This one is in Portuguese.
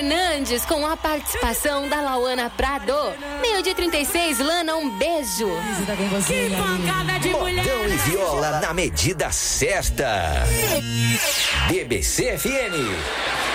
Fernandes com a participação da Lauana Prado. 12h36, Lana, um beijo. Que pancada de mulher. Modão e viola na medida certa. BBC FM.